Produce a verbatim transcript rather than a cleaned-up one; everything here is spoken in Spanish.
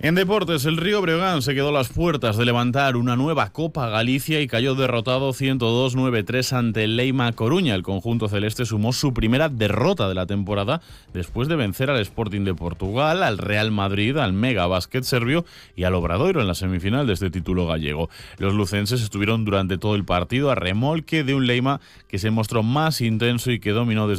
En deportes, el Río Breogán se quedó a las puertas de levantar una nueva Copa Galicia y cayó derrotado ciento dos noventa y tres ante el Leima Coruña. El conjunto celeste sumó su primera derrota de la temporada después de vencer al Sporting de Portugal, al Real Madrid, al Mega Basket serbio y al Obradoiro en la semifinal de este título gallego. Los lucenses estuvieron durante todo el partido a remolque de un Leima que se mostró más intenso y que dominó desde